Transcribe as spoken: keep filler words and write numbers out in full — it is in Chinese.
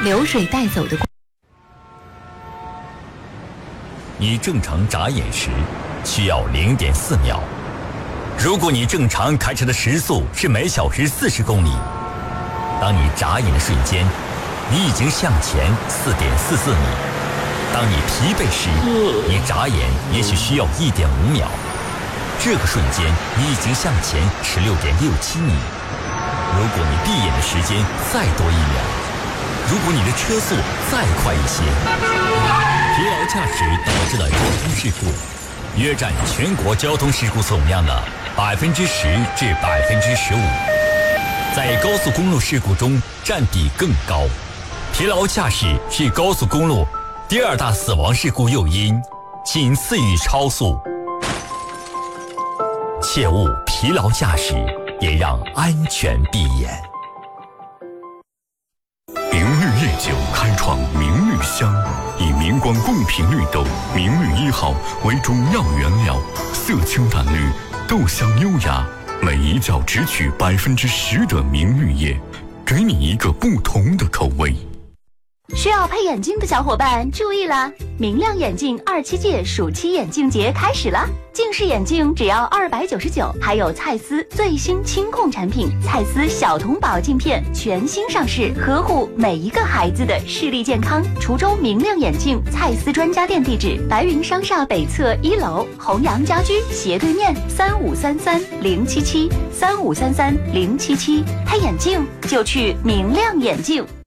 流水带走的。 你正常眨眼时需要 零点四秒。如果你正常开车的时速是每小时四十公里，当你眨眼的瞬间，你已经向前 四点四四米。当你疲惫时，你眨眼也许需要 一点五秒。这个瞬间，你已经向前 十六点六七米。如果你闭眼的时间再多一秒，如果你的车速再快一些，疲劳驾驶导致了交通事故，约占全国交通事故总量的百分之十至百分之十五，在高速公路事故中占比更高。疲劳驾驶是高速公路第二大死亡事故诱因，仅次于超速。切勿疲劳驾驶，也让安全闭眼。 明绿夜酒开创明绿香，以明光贡品绿豆明绿一号为主要原料，色清淡绿，豆香优雅，每一角只取百分之十的明绿叶，给你一个不同的口味。 需要配眼镜的小伙伴注意啦！明亮眼镜二七届暑期眼镜节开始了，近视眼镜只要二百九十九，还有蔡司最新清控产品蔡司小童宝镜片全新上市，呵护每一个孩子的视力健康。滁州明亮眼镜蔡司专家店地址：白云商厦北侧一楼，弘阳家居斜对面，三五三三零七七三五三三零七七，配眼镜就去明亮眼镜。